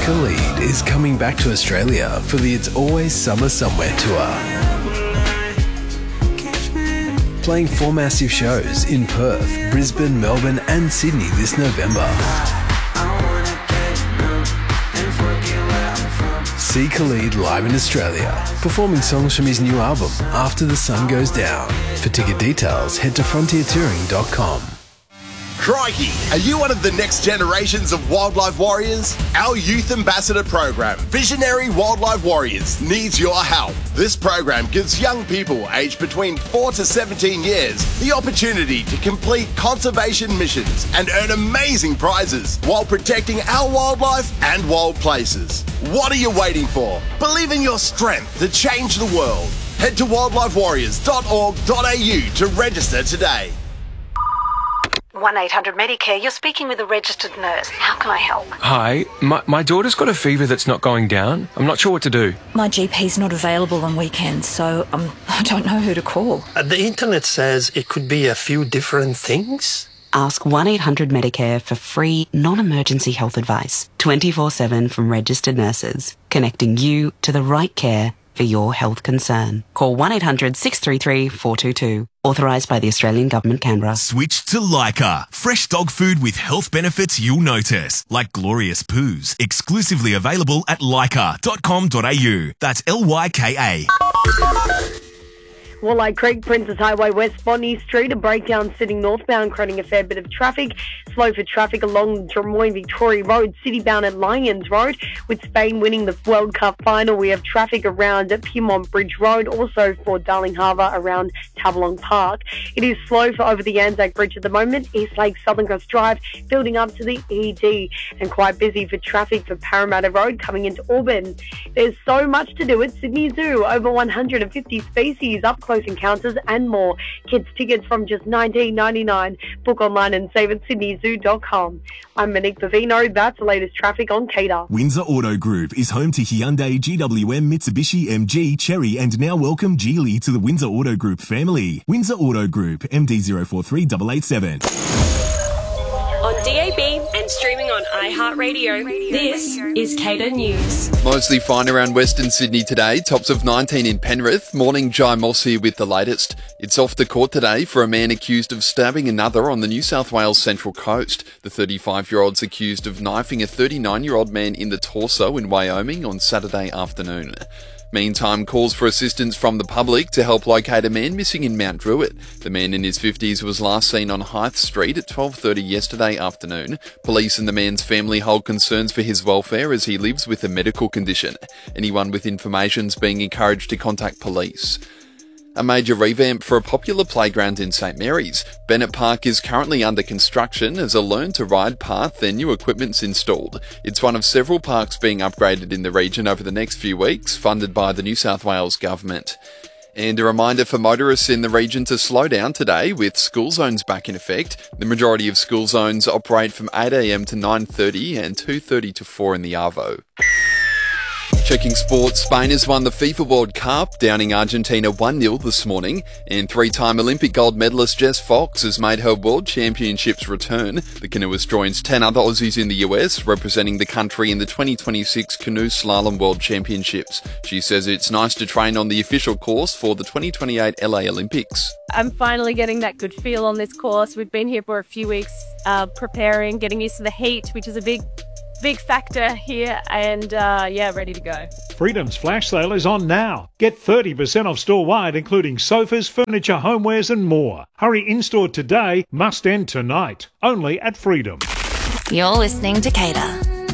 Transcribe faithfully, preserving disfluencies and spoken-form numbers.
Khalid is coming back to Australia for the It's Always Summer Somewhere tour. Playing four massive shows in Perth, Brisbane, Melbourne and Sydney this November. See Khalid live in Australia, performing songs from his new album, After the Sun Goes Down. For ticket details, head to frontier touring dot com. Crikey, are you one of the next generations of wildlife warriors? Our youth ambassador program, Visionary Wildlife Warriors, needs your help. This program gives young people aged between four to seventeen years the opportunity to complete conservation missions and earn amazing prizes while protecting our wildlife and wild places. What are you waiting for? Believe in your strength to change the world. Head to wildlife warriors dot org dot a u to register today. one eight hundred Medicare, you're speaking with a registered nurse. How can I help? Hi, my, my daughter's got a fever that's not going down. I'm not sure what to do. My G P's not available on weekends, so um, I don't know who to call. Uh, the internet says it could be a few different things. Ask one eight hundred Medicare for free, non-emergency health advice. twenty-four seven from registered nurses, connecting you to the right care for your health concern. Call one eight hundred six three three four two two. Authorised by the Australian Government, Canberra. Switch to Lyca. Fresh dog food with health benefits you'll notice, like glorious poos. Exclusively available at lyca dot com dot a u. That's L Y K A. Walleye Creek, Princess Highway West, Bonnie Street, a breakdown sitting northbound, creating a fair bit of traffic. Slow for traffic along Drummoyne Victoria Road, city-bound at Lyons Road. With Spain winning the World Cup final, we have traffic around Pyrmont Bridge Road, also for Darling Harbour around Tavalong Park. It is slow for over the Anzac Bridge at the moment, East Lake Southern Coast Drive, building up to the E D, and quite busy for traffic for Parramatta Road coming into Auburn. There's so much to do at Sydney Zoo, over one hundred fifty species, up close encounters and more. Kids tickets from just nineteen ninety-nine. Book online and save at sydney zoo dot com. I'm Monique Pavino. That's the latest traffic on Cater. Windsor Auto Group is home to Hyundai, G W M, Mitsubishi, M G, Chery and now welcome Geely to the Windsor Auto Group family. Windsor Auto Group, M D zero four three eight eight seven. On D A B and streaming on iHeartRadio, this is Cater News. Mostly fine around Western Sydney today, tops of nineteen in Penrith. Morning, Jai Moss here with the latest. It's off the court today for a man accused of stabbing another on the New South Wales Central Coast. The thirty-five-year-old's accused of knifing a thirty-nine-year-old man in the torso in Wyoming on Saturday afternoon. Meantime, calls for assistance from the public to help locate a man missing in Mount Druitt. The man in his fifties was last seen on Hythe Street at twelve thirty yesterday afternoon. Police and the man's family hold concerns for his welfare as he lives with a medical condition. Anyone with information is being encouraged to contact police. A major revamp for a popular playground in St Mary's. Bennett Park is currently under construction as a learn-to-ride path and new equipment's installed. It's one of several parks being upgraded in the region over the next few weeks, funded by the New South Wales Government. And a reminder for motorists in the region to slow down today with school zones back in effect. The majority of school zones operate from eight a m to nine thirty and two thirty to four in the Arvo. Checking sports, Spain has won the FIFA World Cup, downing Argentina one nil this morning, and three-time Olympic gold medalist Jess Fox has made her World Championships return. The canoeist joins ten other Aussies in the U S, representing the country in the twenty twenty-six Canoe Slalom World Championships. She says it's nice to train on the official course for the twenty twenty-eight L A Olympics. I'm finally getting that good feel on this course. We've been here for a few weeks uh, preparing, getting used to the heat, which is a big Big factor here, and uh, yeah, ready to go. Freedom's flash sale is on now. Get thirty percent off store-wide, including sofas, furniture, homewares and more. Hurry in-store today, must end tonight. Only at Freedom. You're listening to Cater.